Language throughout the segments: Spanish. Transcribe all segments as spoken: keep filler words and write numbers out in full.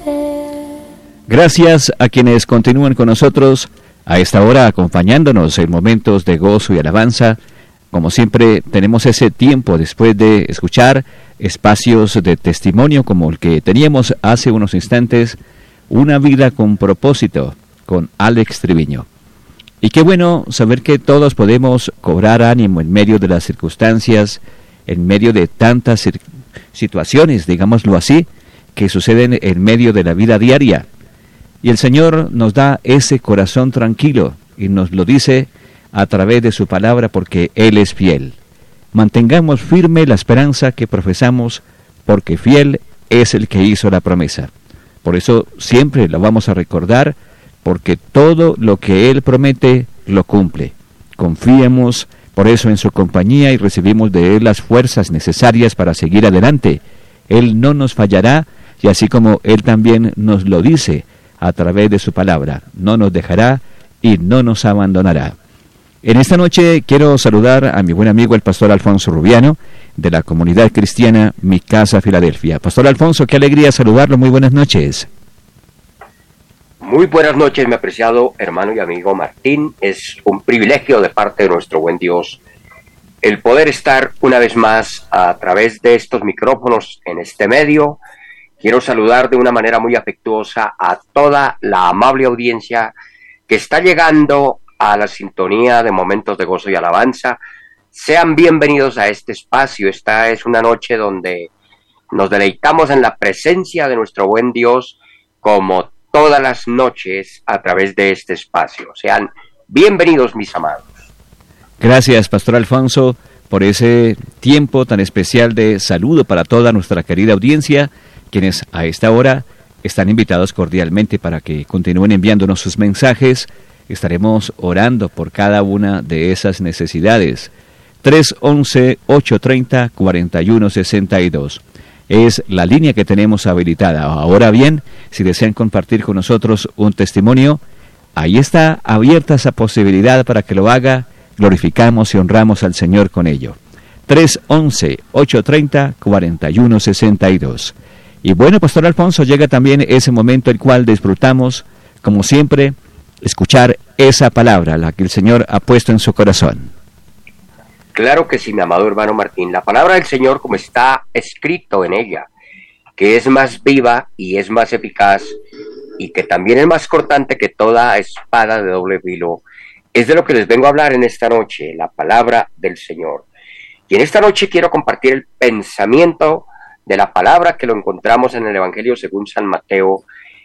Gracias a quienes continúan con nosotros a esta hora acompañándonos en momentos de gozo y alabanza. Como siempre tenemos ese tiempo después de escuchar espacios de testimonio como el que teníamos hace unos instantes, Una vida con propósito, con Alex Triviño. Y qué bueno saber que todos podemos cobrar ánimo en medio de las circunstancias, en medio de tantas situaciones, digámoslo así, que suceden en medio de la vida diaria. Y el Señor nos da ese corazón tranquilo y nos lo dice a través de su palabra porque Él es fiel. Mantengamos firme la esperanza que profesamos porque fiel es el que hizo la promesa. Por eso siempre lo vamos a recordar porque todo lo que Él promete lo cumple. Confiemos por eso en su compañía y recibimos de Él las fuerzas necesarias para seguir adelante. Él no nos fallará y así como Él también nos lo dice a través de su palabra, no nos dejará y no nos abandonará. En esta noche quiero saludar a mi buen amigo el pastor Alfonso Rubiano de la comunidad cristiana Mi Casa Filadelfia. Pastor Alfonso, qué alegría saludarlo, muy buenas noches. Muy buenas noches, mi apreciado hermano y amigo Martín. Es un privilegio de parte de nuestro buen Dios el poder estar una vez más a través de estos micrófonos en este medio. Quiero saludar de una manera muy afectuosa a toda la amable audiencia que está llegando a la sintonía de Momentos de Gozo y Alabanza. Sean bienvenidos a este espacio. Esta es una noche donde nos deleitamos en la presencia de nuestro buen Dios como todas las noches a través de este espacio. Sean bienvenidos, mis amados. Gracias, Pastor Alfonso, por ese tiempo tan especial de saludo para toda nuestra querida audiencia, quienes a esta hora están invitados cordialmente para que continúen enviándonos sus mensajes. Estaremos orando por cada una de esas necesidades. tres once, ocho treinta, cuarenta y uno sesenta y dos. Es la línea que tenemos habilitada. Ahora bien, si desean compartir con nosotros un testimonio, ahí está abierta esa posibilidad para que lo haga. Glorificamos y honramos al Señor con ello. tres once, ocho treinta, cuarenta y uno sesenta y dos. Y bueno, Pastor Alfonso, llega también ese momento el cual disfrutamos, como siempre, escuchar esa palabra, la que el Señor ha puesto en su corazón. Claro que sí, mi amado hermano Martín. La palabra del Señor, como está escrito en ella, que es más viva y es más eficaz y que también es más cortante que toda espada de doble filo, es de lo que les vengo a hablar en esta noche, la palabra del Señor. Y en esta noche quiero compartir el pensamiento de la palabra que lo encontramos en el Evangelio según San Mateo,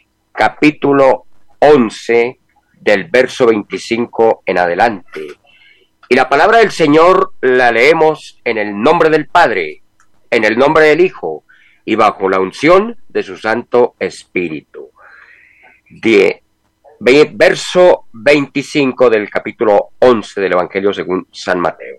capítulo once, del verso veinticinco en adelante. Y la palabra del Señor la leemos en el nombre del Padre, en el nombre del Hijo, y bajo la unción de su Santo Espíritu. De, de, verso veinticinco del capítulo once del Evangelio según San Mateo.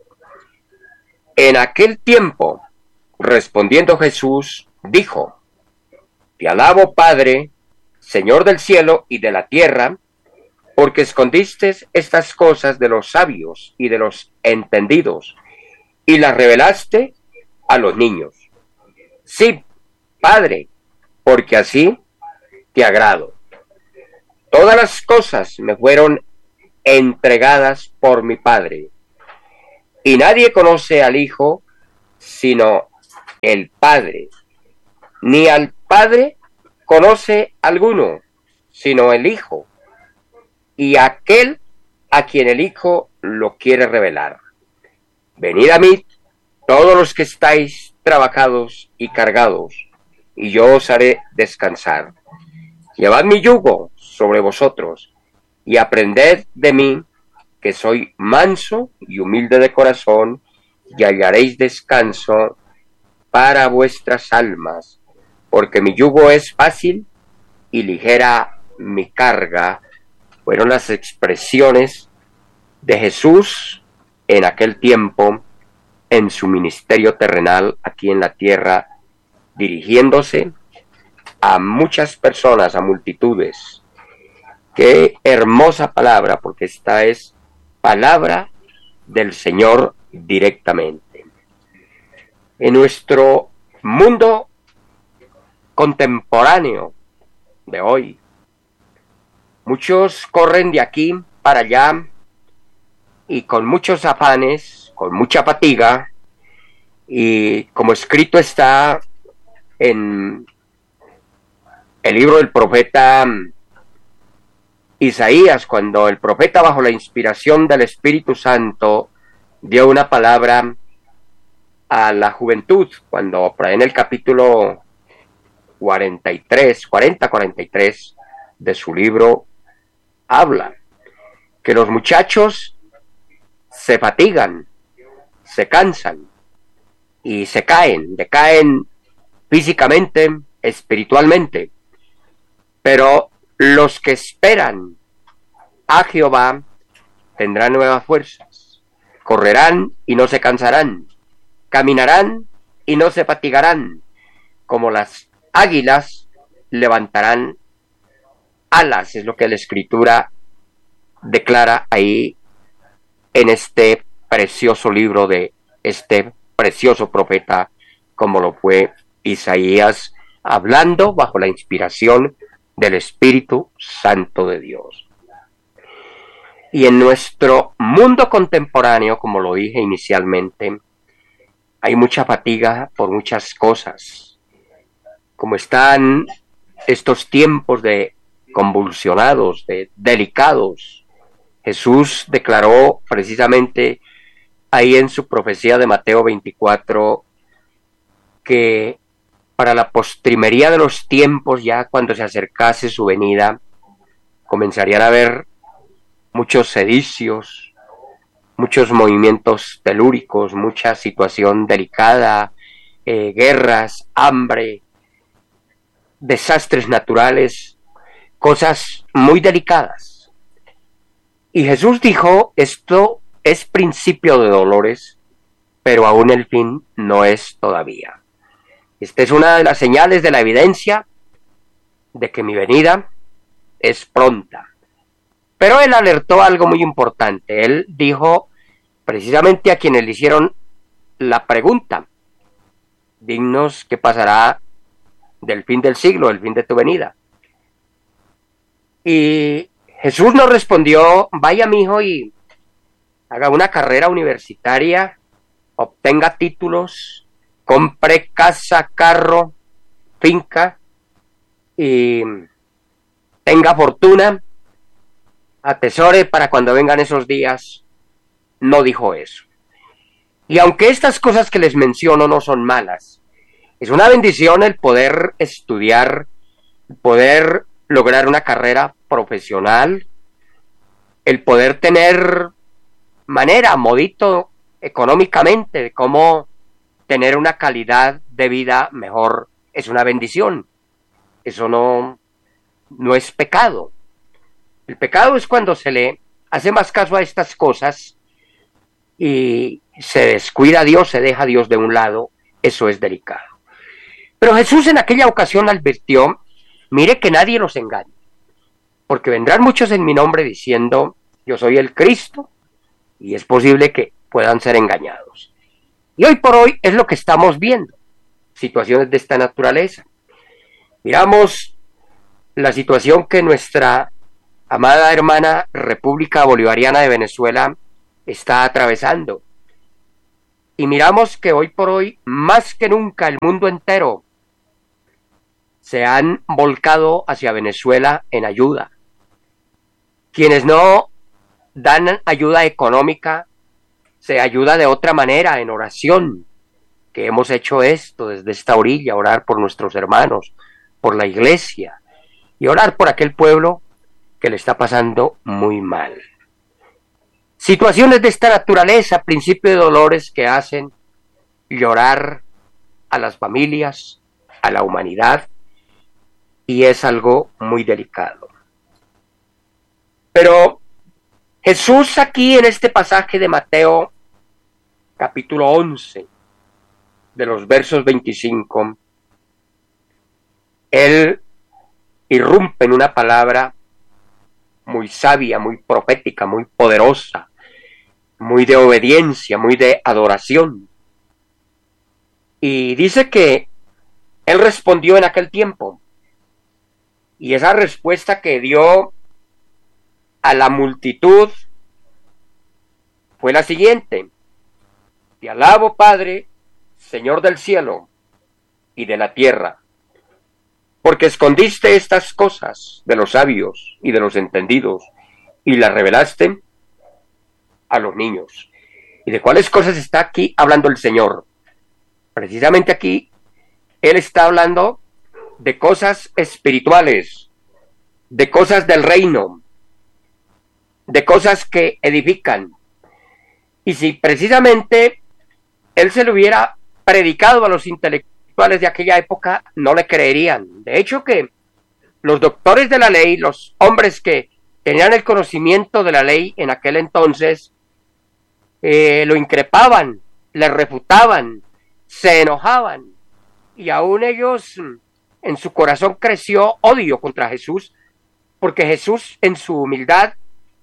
En aquel tiempo, respondiendo Jesús, dijo: Te alabo, Padre, Señor del cielo y de la tierra, porque escondiste estas cosas de los sabios y de los entendidos, y las revelaste a los niños. Sí, Padre, porque así te agrado. Todas las cosas me fueron entregadas por mi Padre, y nadie conoce al Hijo sino el Padre, ni al Padre conoce alguno sino el Hijo, y aquel a quien el Hijo lo quiere revelar. Venid a mí, todos los que estáis trabajados y cargados, y yo os haré descansar. Llevad mi yugo sobre vosotros, y aprended de mí, que soy manso y humilde de corazón, y hallaréis descanso para vuestras almas, porque mi yugo es fácil y ligera mi carga. Fueron las expresiones de Jesús en aquel tiempo, en su ministerio terrenal aquí en la tierra, dirigiéndose a muchas personas, a multitudes. Qué hermosa palabra, porque esta es palabra del Señor directamente. En nuestro mundo contemporáneo, de hoy. Muchos corren de aquí para allá y con muchos afanes, con mucha fatiga, y como escrito está en el libro del profeta Isaías, cuando el profeta, bajo la inspiración del Espíritu Santo, dio una palabra a la juventud, cuando por ahí en el capítulo cuarenta y tres, cuarenta a cuarenta y tres de su libro, habla que los muchachos se fatigan, se cansan y se caen, decaen físicamente, espiritualmente, pero los que esperan a Jehová tendrán nuevas fuerzas, correrán y no se cansarán, caminarán y no se fatigarán, como las águilas levantarán alas, es lo que la Escritura declara ahí en este precioso libro de este precioso profeta, como lo fue Isaías, hablando bajo la inspiración del Espíritu Santo de Dios. Y en nuestro mundo contemporáneo, como lo dije inicialmente, hay mucha fatiga por muchas cosas. Como están estos tiempos de convulsionados, de delicados, Jesús declaró precisamente ahí en su profecía de Mateo veinticuatro que para la postrimería de los tiempos, ya cuando se acercase su venida, comenzarían a haber muchos sedicios, muchos movimientos telúricos, mucha situación delicada, eh, guerras, hambre, desastres naturales, cosas muy delicadas. Y Jesús dijo, esto es principio de dolores, pero aún el fin no es todavía. Esta es una de las señales de la evidencia de que mi venida es pronta. Pero él alertó algo muy importante. Él dijo precisamente a quienes le hicieron la pregunta, dignos, ¿qué pasará del fin del siglo, del fin de tu venida? Y Jesús nos respondió, vaya mijo y haga una carrera universitaria, obtenga títulos, compre casa, carro, finca y tenga fortuna, atesore para cuando vengan esos días. No dijo eso. Y aunque estas cosas que les menciono no son malas, es una bendición el poder estudiar, el poder lograr una carrera profesional, el poder tener manera, modito económicamente de cómo tener una calidad de vida mejor, es una bendición. Eso no, no es pecado. El pecado es cuando se le hace más caso a estas cosas y se descuida a Dios, se deja a Dios de un lado. Eso es delicado. Pero Jesús en aquella ocasión advirtió, mire que nadie los engañe, porque vendrán muchos en mi nombre diciendo, yo soy el Cristo, y es posible que puedan ser engañados. Y hoy por hoy es lo que estamos viendo, situaciones de esta naturaleza. Miramos la situación que nuestra amada hermana República Bolivariana de Venezuela está atravesando. Y miramos que hoy por hoy, más que nunca, el mundo entero se han volcado hacia Venezuela en ayuda. Quienes no dan ayuda económica, se ayuda de otra manera, en oración, que hemos hecho esto desde esta orilla, orar por nuestros hermanos, por la iglesia, y orar por aquel pueblo que le está pasando muy mal. Situaciones de esta naturaleza, principio de dolores que hacen llorar a las familias, a la humanidad, y es algo muy delicado. Pero Jesús aquí en este pasaje de Mateo, capítulo once, de los versos veinticinco, Él irrumpe en una palabra muy sabia, muy profética, muy poderosa, muy de obediencia, muy de adoración. Y dice que Él respondió en aquel tiempo, Y esa respuesta que dio a la multitud fue la siguiente: te alabo, Padre, Señor del cielo y de la tierra, porque escondiste estas cosas de los sabios y de los entendidos y las revelaste a los niños. ¿Y de cuáles cosas está aquí hablando el Señor? Precisamente aquí Él está hablando de cosas espirituales, de cosas del reino, de cosas que edifican. Y si precisamente Él se lo hubiera predicado a los intelectuales de aquella época, no le creerían. De hecho, que los doctores de la ley, los hombres que tenían el conocimiento de la ley en aquel entonces, eh, lo increpaban, le refutaban, se enojaban, y aún ellos, en su corazón creció odio contra Jesús, porque Jesús en su humildad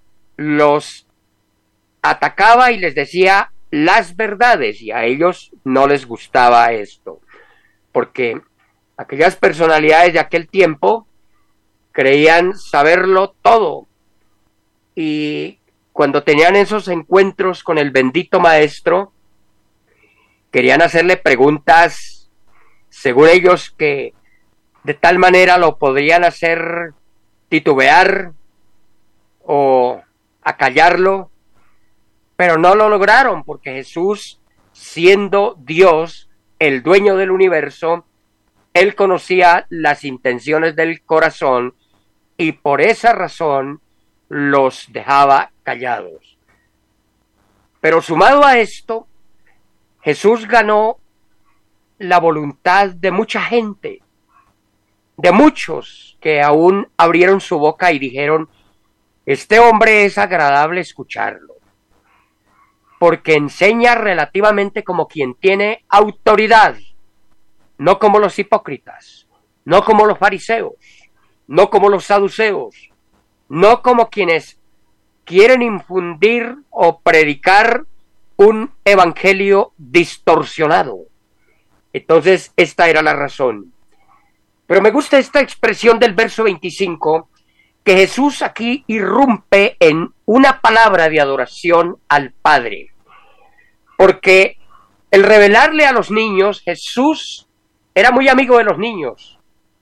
los atacaba y les decía las verdades, y a ellos no les gustaba esto, porque aquellas personalidades de aquel tiempo creían saberlo todo, y cuando tenían esos encuentros con el bendito maestro, querían hacerle preguntas, según ellos, que de tal manera lo podrían hacer titubear o acallarlo, pero no lo lograron, porque Jesús, siendo Dios, el dueño del universo, Él conocía las intenciones del corazón y por esa razón los dejaba callados. Pero sumado a esto, Jesús ganó la voluntad de mucha gente, de muchos que aún abrieron su boca y dijeron: este hombre es agradable escucharlo, porque enseña relativamente como quien tiene autoridad, no como los hipócritas, no como los fariseos, no como los saduceos, no como quienes quieren infundir o predicar un evangelio distorsionado. Entonces, esta era la razón. Pero me gusta esta expresión del verso veinticinco, que Jesús aquí irrumpe en una palabra de adoración al Padre. Porque el revelarle a los niños, Jesús era muy amigo de los niños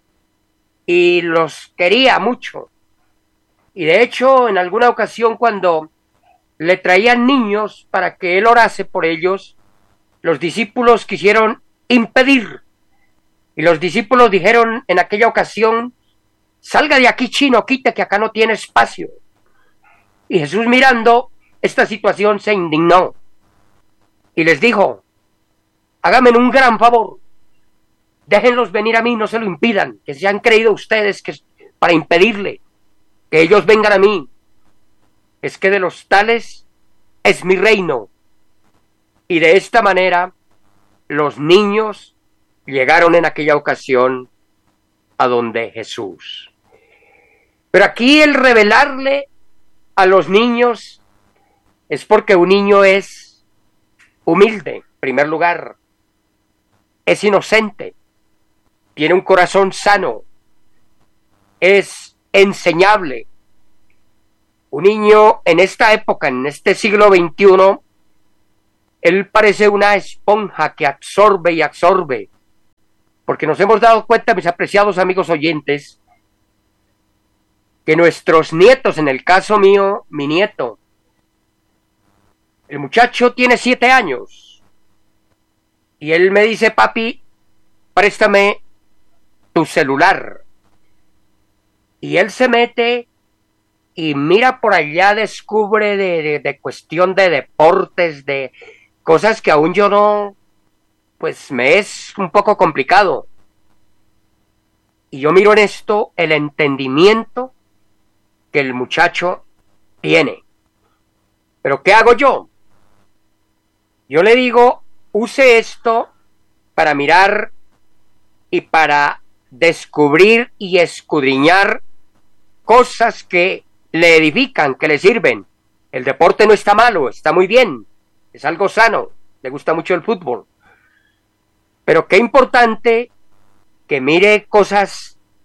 y los quería mucho. Y de hecho, en alguna ocasión, cuando le traían niños para que él orase por ellos, los discípulos quisieron impedir. Y los discípulos dijeron en aquella ocasión: salga de aquí, chino, quite, que acá no tiene espacio. Y Jesús, mirando esta situación, se indignó y les dijo: háganme un gran favor, déjenlos venir a mí, no se lo impidan, que se han creído ustedes que para impedirle que ellos vengan a mí. Es que de los tales es mi reino. Y de esta manera los niños llegaron en aquella ocasión a donde Jesús. Pero aquí el revelarle a los niños es porque un niño es humilde, en primer lugar, es inocente, tiene un corazón sano, es enseñable. Un niño en esta época, en este siglo veintiuno, él parece una esponja que absorbe y absorbe, porque nos hemos dado cuenta, mis apreciados amigos oyentes, que nuestros nietos, en el caso mío, mi nieto, el muchacho tiene siete años, y él me dice: papi, préstame tu celular. Y él se mete y mira por allá, descubre de, de, de cuestión de deportes, de cosas que aún yo no, pues me es un poco complicado. Y yo miro en esto el entendimiento que el muchacho tiene. Pero ¿qué hago yo? Yo le digo: use esto para mirar y para descubrir y escudriñar cosas que le edifican, que le sirven. El deporte no está malo, está muy bien, es algo sano, le gusta mucho el fútbol. Pero qué importante que mire cosas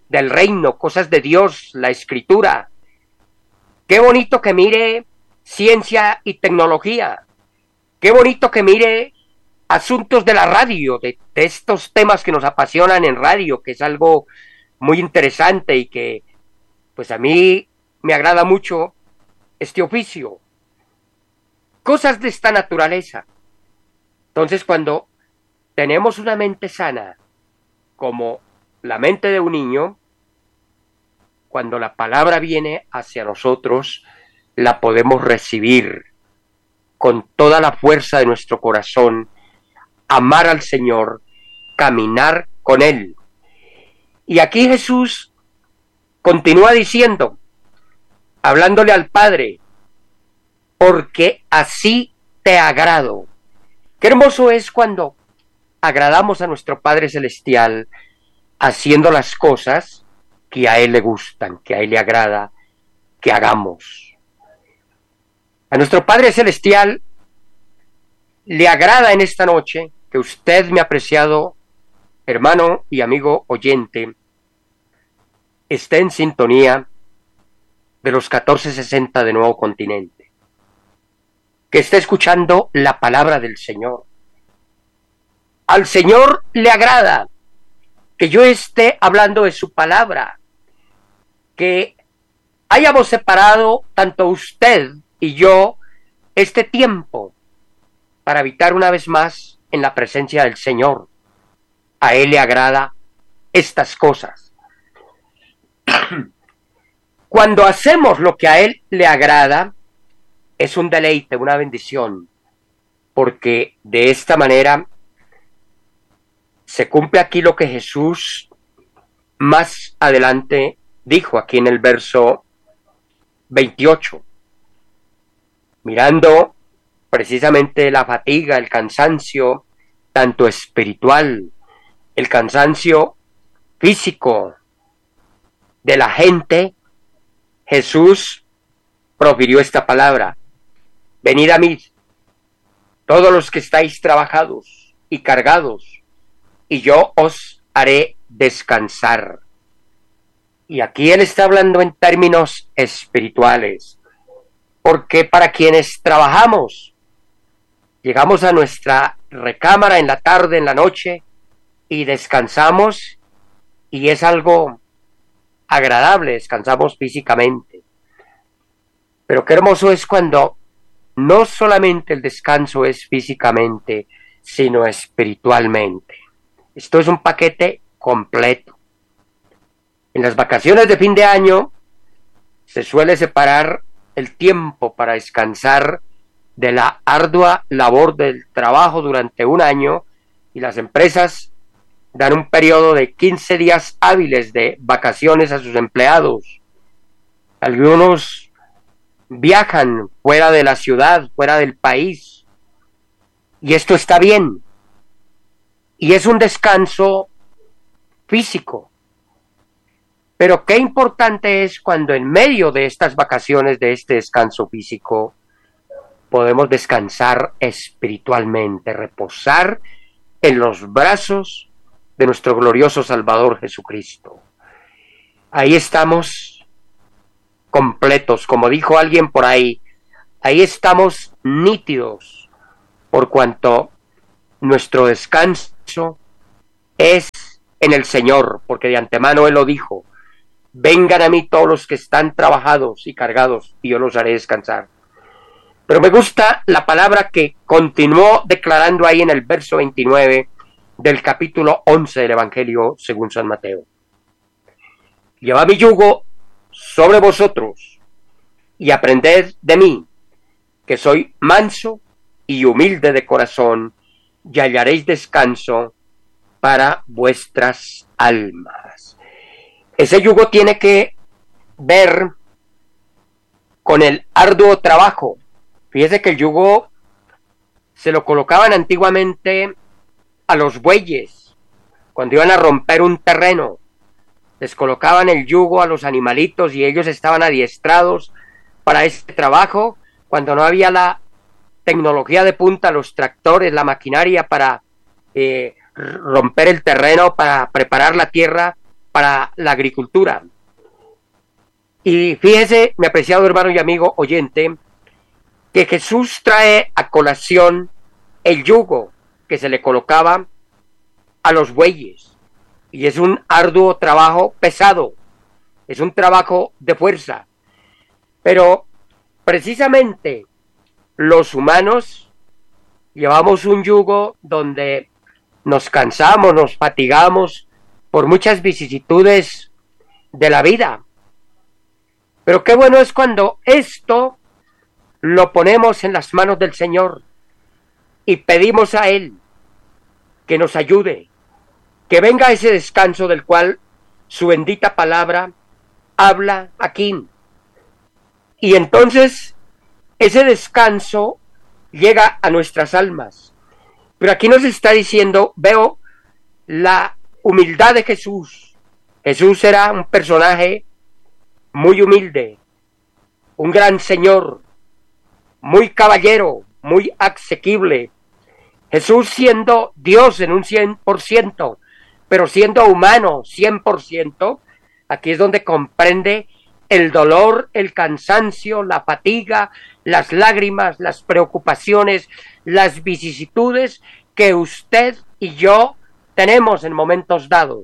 del reino, cosas de Dios, la escritura. Qué bonito que mire ciencia y tecnología. Qué bonito que mire asuntos de la radio, de, de estos temas que nos apasionan en radio, que es algo muy interesante y que pues a mí me agrada mucho este oficio. Cosas de esta naturaleza. Entonces, cuando tenemos una mente sana, como la mente de un niño, cuando la palabra viene hacia nosotros, la podemos recibir con toda la fuerza de nuestro corazón, amar al Señor, caminar con Él. Y aquí Jesús continúa diciendo, hablándole al Padre, porque así te agrado. Qué hermoso es cuando agradamos a nuestro Padre Celestial haciendo las cosas que a Él le gustan, que a Él le agrada que hagamos. A nuestro Padre Celestial le agrada en esta noche que usted, mi apreciado hermano y amigo oyente, esté en sintonía de los catorce sesenta de Nuevo Continente, que esté escuchando la palabra del Señor. Al Señor le agrada que yo esté hablando de su palabra, que hayamos separado tanto usted y yo este tiempo para habitar una vez más en la presencia del Señor. A Él le agrada estas cosas. Cuando hacemos lo que a Él le agrada, es un deleite, una bendición, porque de esta manera se cumple aquí lo que Jesús más adelante dijo, aquí en el verso veintiocho, mirando precisamente la fatiga, el cansancio, tanto espiritual, el cansancio físico de la gente, Jesús profirió esta palabra: venid a mí, todos los que estáis trabajados y cargados, y yo os haré descansar. Y aquí Él está hablando en términos espirituales, porque para quienes trabajamos, llegamos a nuestra recámara en la tarde, en la noche, y descansamos, y es algo agradable, descansamos físicamente. Pero qué hermoso es cuando no solamente el descanso es físicamente, sino espiritualmente. Esto es un paquete completo. En las vacaciones de fin de año se suele separar el tiempo para descansar de la ardua labor del trabajo durante un año, y las empresas dan un periodo de quince días hábiles de vacaciones a sus empleados. Algunos viajan fuera de la ciudad, fuera del país, y esto está bien, y es un descanso físico. Pero qué importante es cuando en medio de estas vacaciones, de este descanso físico, podemos descansar espiritualmente, reposar en los brazos de nuestro glorioso Salvador Jesucristo. Ahí estamos completos, como dijo alguien por ahí, ahí estamos nítidos, por cuanto nuestro descanso es en el Señor, porque de antemano Él lo dijo: vengan a mí todos los que están trabajados y cargados, y yo los haré descansar. Pero me gusta la palabra que continuó declarando ahí en el verso veintinueve del capítulo once del Evangelio según San Mateo: llevad mi yugo sobre vosotros y aprended de mí, que soy manso y humilde de corazón, y hallaréis descanso para vuestras almas. Ese yugo tiene que ver con el arduo trabajo. Fíjese que el yugo se lo colocaban antiguamente a los bueyes cuando iban a romper un terreno. Les colocaban el yugo a los animalitos y ellos estaban adiestrados para este trabajo. Cuando no había la tecnología de punta, los tractores, la maquinaria para eh, romper el terreno, para preparar la tierra, para la agricultura. Y fíjese, mi apreciado hermano y amigo oyente, que Jesús trae a colación el yugo que se le colocaba a los bueyes. Y es un arduo trabajo pesado, es un trabajo de fuerza. Pero precisamente los humanos llevamos un yugo donde nos cansamos, nos fatigamos por muchas vicisitudes de la vida. Pero qué bueno es cuando esto lo ponemos en las manos del Señor y pedimos a Él que nos ayude, que venga ese descanso del cual su bendita palabra habla aquí. Y entonces ese descanso llega a nuestras almas. Pero aquí nos está diciendo, veo la humildad de Jesús. Jesús era un personaje muy humilde, un gran señor, muy caballero, muy asequible. Jesús siendo Dios en un cien por ciento, pero siendo humano cien por ciento, aquí es donde comprende el dolor, el cansancio, la fatiga, las lágrimas, las preocupaciones, las vicisitudes que usted y yo tenemos en momentos dados.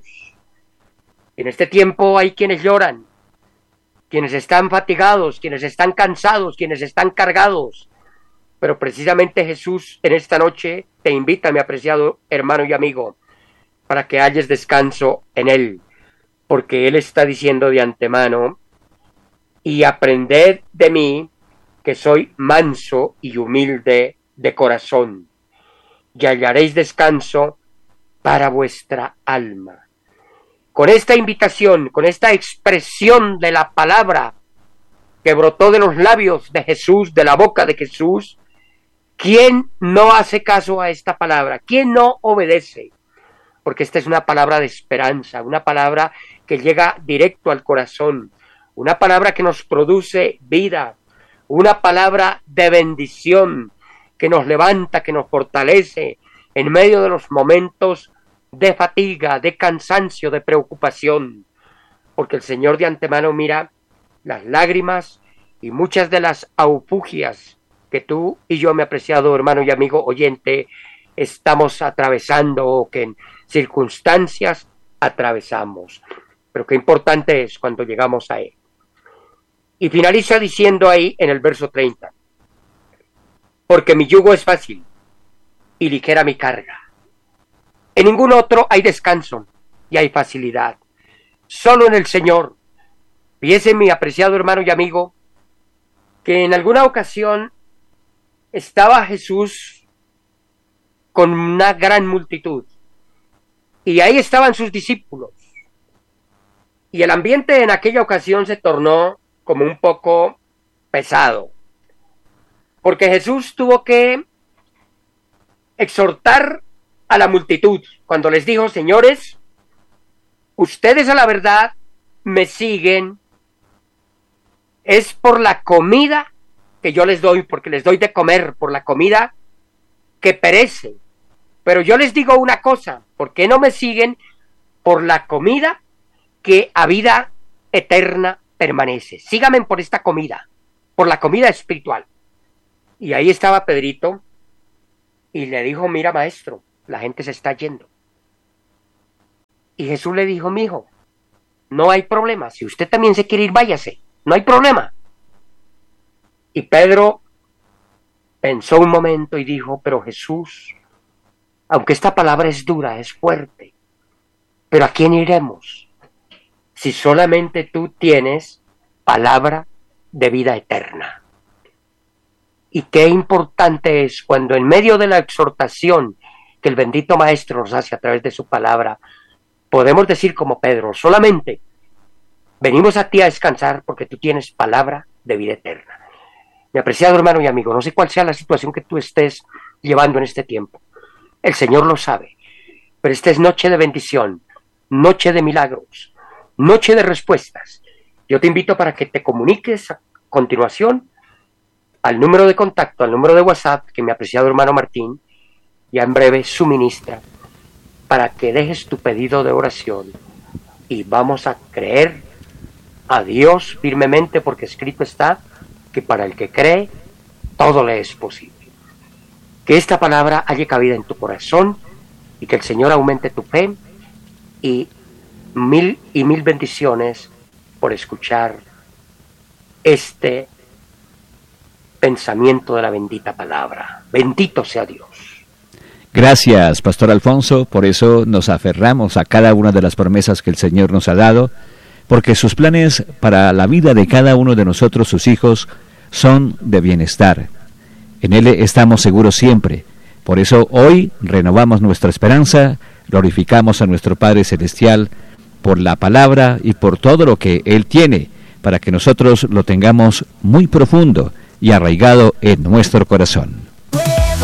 En este tiempo hay quienes lloran, quienes están fatigados, quienes están cansados, quienes están cargados. Pero precisamente Jesús en esta noche te invita, mi apreciado hermano y amigo, para que halles descanso en Él, porque Él está diciendo de antemano, y aprended de mí, que soy manso y humilde de corazón, y hallaréis descanso para vuestra alma. Con esta invitación, con esta expresión de la palabra que brotó de los labios de Jesús, de la boca de Jesús, ¿quién no hace caso a esta palabra? ¿Quién no obedece? Porque esta es una palabra de esperanza, una palabra que llega directo al corazón, una palabra que nos produce vida, una palabra de bendición que nos levanta, que nos fortalece en medio de los momentos de fatiga, de cansancio, de preocupación, porque el Señor de antemano mira las lágrimas y muchas de las aufugias que tú y yo, mi apreciado hermano y amigo oyente, estamos atravesando o que en circunstancias atravesamos. Pero qué importante es cuando llegamos a Él. Y finaliza diciendo ahí en el verso treinta, porque mi yugo es fácil y ligera mi carga. En ningún otro hay descanso y hay facilidad. Solo en el Señor. Fíjese, mi apreciado hermano y amigo, que en alguna ocasión estaba Jesús con una gran multitud y ahí estaban sus discípulos. Y el ambiente en aquella ocasión se tornó como un poco pesado, porque Jesús tuvo que exhortar a la multitud cuando les dijo, señores, ustedes a la verdad me siguen es por la comida que yo les doy, porque les doy de comer, por la comida que perece. Pero yo les digo una cosa, ¿por qué no me siguen? Por la comida que a vida eterna permanece. Síganme por esta comida, por la comida espiritual. Y ahí estaba Pedrito y le dijo, mira maestro, la gente se está yendo. Y Jesús le dijo, mijo, no hay problema, si usted también se quiere ir, váyase, no hay problema. Y Pedro pensó un momento y dijo, pero Jesús, aunque esta palabra es dura, es fuerte, pero ¿a quién iremos? Si solamente tú tienes palabra de vida eterna. Y qué importante es cuando en medio de la exhortación que el bendito Maestro nos hace a través de su palabra, podemos decir como Pedro, solamente venimos a ti a descansar porque tú tienes palabra de vida eterna. Mi apreciado hermano y amigo, no sé cuál sea la situación que tú estés llevando en este tiempo. El Señor lo sabe, pero esta es noche de bendición, noche de milagros, noche de respuestas. Yo te invito para que te comuniques a continuación al número de contacto, al número de WhatsApp que mi apreciado hermano Martín ya en breve suministra, para que dejes tu pedido de oración y vamos a creer a Dios firmemente, porque escrito está que para el que cree todo le es posible. Que esta palabra haya cabida en tu corazón y que el Señor aumente tu fe, y mil y mil bendiciones por escuchar este pensamiento de la bendita palabra. Bendito sea Dios. Gracias, Pastor Alfonso. Por eso nos aferramos a cada una de las promesas que el Señor nos ha dado, porque sus planes para la vida de cada uno de nosotros, sus hijos, son de bienestar. En Él estamos seguros siempre. Por eso hoy renovamos nuestra esperanza, glorificamos a nuestro Padre Celestial por la palabra y por todo lo que Él tiene, para que nosotros lo tengamos muy profundo y arraigado en nuestro corazón.